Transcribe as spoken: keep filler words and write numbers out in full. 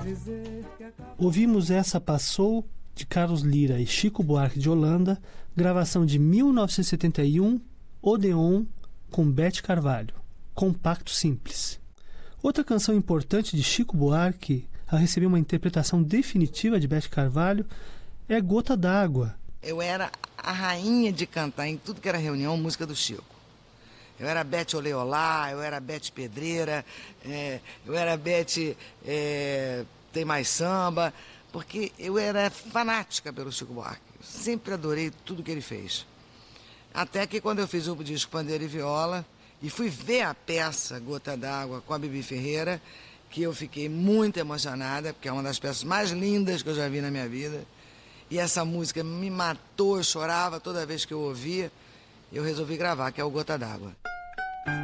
Ouvimos Essa Passou, de Carlos Lyra e Chico Buarque de Holanda, gravação de mil novecentos e setenta e um, Odeon, com Beth Carvalho, compacto simples. Outra canção importante de Chico Buarque a receber uma interpretação definitiva de Beth Carvalho é Gota d'Água. Eu era a rainha de cantar em tudo que era reunião, música do Chico. Eu era Beth Oleolá, eu era Beth Pedreira, é, eu era Beth é, Tem Mais Samba, porque eu era fanática pelo Chico Buarque. Sempre adorei tudo que ele fez. Até que quando eu fiz o disco Pandeiro e Viola e fui ver a peça Gota d'Água com a Bibi Ferreira, que eu fiquei muito emocionada, porque é uma das peças mais lindas que eu já vi na minha vida. E essa música me matou, eu chorava toda vez que eu ouvia. Eu resolvi gravar, que é o Gota d'Água.